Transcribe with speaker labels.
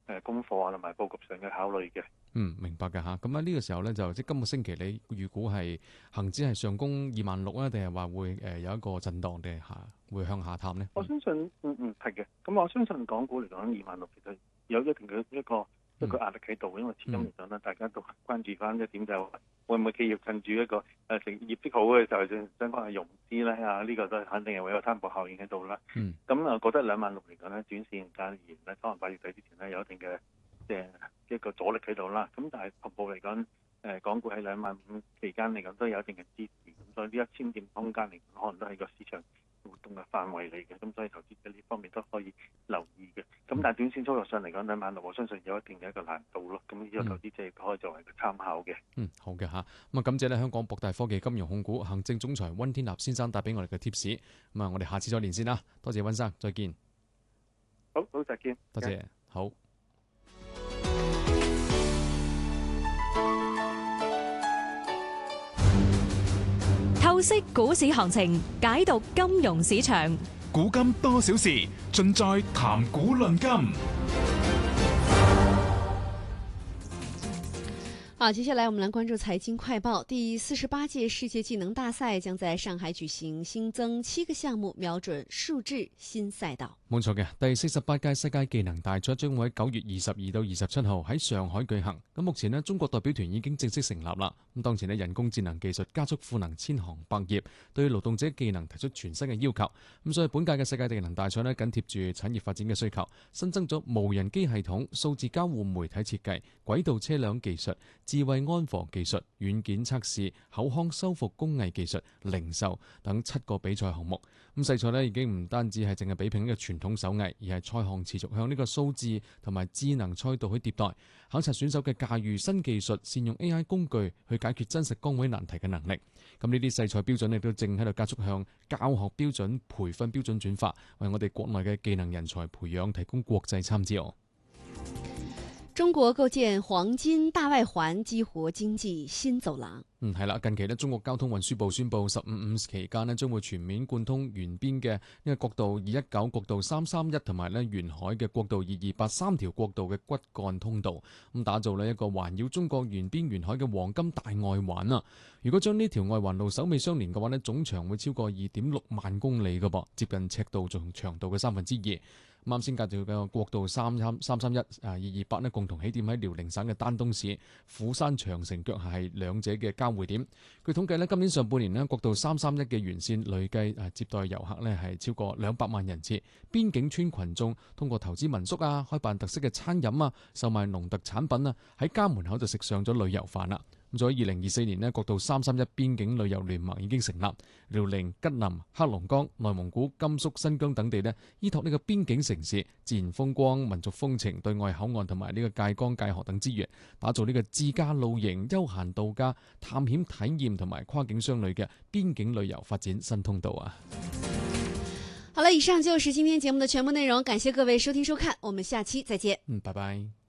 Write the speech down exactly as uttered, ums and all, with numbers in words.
Speaker 1: 誒功課啊同埋佈局上嘅考慮嘅。
Speaker 2: 嗯，明白嘅嚇。咁啊呢個時候咧就即係今個星期你預估係恆指係上攻二萬六啊，定係話會誒有一個震盪定係下會向下探呢？
Speaker 1: 我相信嗯嗯係嘅。咁我相信港股嚟講二萬六其實有一定嘅一個一個壓力喺度，因為始終嚟講咧，大家都關注翻一點就係會唔會企業趁住一個誒成業績好嘅時候，就相關係融資咧啊，呢個都肯定係會有擔保效應喺度啦。
Speaker 2: 嗯。
Speaker 1: 咁啊，覺得兩萬六嚟講咧，短線間而言咧，可能八月底之前咧有一定嘅即係一個阻力喺度啦。咁但係同步嚟講，誒港股喺兩萬五期間嚟講都有一定嘅支持，咁所以呢一千點空間嚟講，可能都係個市場活動嘅範圍嚟嘅，咁所以投資者呢方面都可以留意嘅。咁但係短線操作上嚟講，兩萬六我相信有一定嘅一個難度咯。咁呢個投資者亦可以作為一個參考嘅。
Speaker 2: 嗯，好嘅嚇。咁啊，感謝咧香港博大科技金融控股行政總裁溫天納先生帶俾我哋嘅貼士。咁啊，我哋下次再連線啦。多謝溫生，再見。
Speaker 1: 好，好，再見。
Speaker 2: 多謝，好。
Speaker 3: 透析股市行情，解讀金融市場。
Speaker 4: 古今多少事，盡在談古論今。
Speaker 5: 好，接下來我們來關注財經快報。第四十八屆世界技能大賽將在上海舉行，新增七個項目，瞄準數字新賽道。
Speaker 2: 冇錯嘅，第四十八屆世界技能大賽將會喺九月二十二到二十七號喺上海舉行。咁目前呢，中國代表團已經正式成立啦。咁當前呢，人工智能技術加速賦能千行百業，對勞動者技能提出全新嘅要求。咁所以本屆嘅世界技能大賽呢，緊貼住產業發展嘅需求，新增咗無人機系統、數字交互媒體設計、軌道車輛技術、智慧安防技術、軟件測試、口腔修復工藝技術、零售等七個比賽項目。咁世賽呢已經唔單止係淨係比拼呢個傳統手藝，而係賽項持續向呢個數字同埋智能賽道去迭代，考察選手嘅駕馭新技術、善用 A I 工具去解決真實崗位難題嘅能力。咁呢啲世賽標準亦都正喺度加速向教學標準、培訓標準轉化，為我哋國內嘅技能人才培養提供國際參照。
Speaker 5: 中國構建黃金大外環，激活經濟新走廊。
Speaker 2: 嗯，係啦，近期呢，中國交通運輸部宣布，十五五期間呢，將會全面貫通沿邊嘅呢個國道二一九、國道三三一同埋呢沿海嘅國道二二八三條國道嘅骨幹通道，咁打造呢一個環繞中國沿邊沿海嘅黃金大外環啊！如果將呢條外環路首尾相連嘅話呢，總長會超過二點六萬公里嘅噃，接近赤道仲長度嘅三分之二。啱先介紹嘅國道三三三三一啊二二八呢，共同起點喺遼寧省嘅丹東市，釜山長城腳下係兩者嘅交匯點。據統計呢，今年上半年呢，國道三三一嘅沿線累計誒接待遊客呢係超過兩百萬人次。邊境村群眾通過投資民宿啊、開辦特色嘅餐飲啊、售賣農特產品啊，喺家門口就食上咗旅遊飯啦。咁在二零二四年呢，國道三三一邊境旅遊聯盟已經成立，遼寧、吉林、黑龍江、內蒙古、甘肅、新疆等地呢，依託呢個邊境城市自然風光、民族風情、對外口岸同埋呢個界江界河等資源，打造呢個自駕露營、休閒度假、探險體驗同埋跨境商旅嘅邊境旅遊發展新通道啊！
Speaker 5: 好了，以上就是今天節目的全部內容，感謝各位收聽收看，我們下期再見。
Speaker 2: 嗯，拜拜。